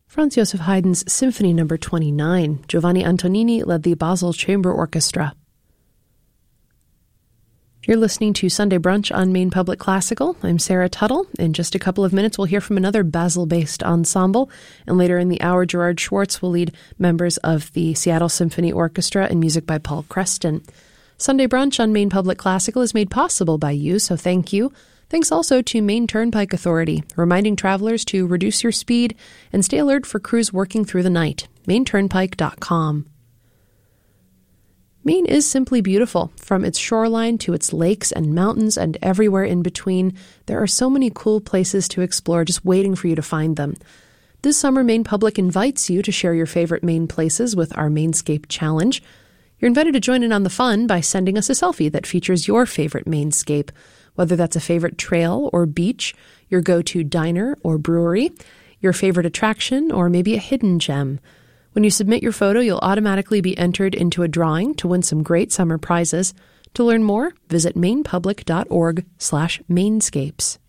Franz Joseph Haydn's Symphony No. 29. Giovanni Antonini led the Basel Chamber Orchestra. You're listening to Sunday Brunch on Maine Public Classical. I'm Sarah Tuttle. In just a couple of minutes, we'll hear from another Basel-based ensemble. And later in the hour, Gerard Schwartz will lead members of the Seattle Symphony Orchestra and music by Paul Creston. Sunday Brunch on Maine Public Classical is made possible by you, so thank you. Thanks also to Maine Turnpike Authority, reminding travelers to reduce your speed and stay alert for crews working through the night. MaineTurnpike.com. Maine is simply beautiful. From its shoreline to its lakes and mountains and everywhere in between, there are so many cool places to explore just waiting for you to find them. This summer, Maine Public invites you to share your favorite Maine places with our Mainscape Challenge. You're invited to join in on the fun by sending us a selfie that features your favorite Mainscape, whether that's a favorite trail or beach, your go-to diner or brewery, your favorite attraction, or maybe a hidden gem. When you submit your photo, you'll automatically be entered into a drawing to win some great summer prizes. To learn more, visit mainepublic.org/mainscapes.